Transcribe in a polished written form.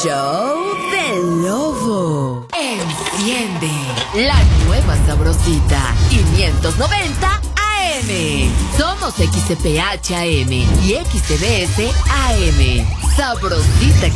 show del lobo. Enciende la nueva sabrosita 590 AM. Somos XCPH AM y XCBS AM. Sabrosita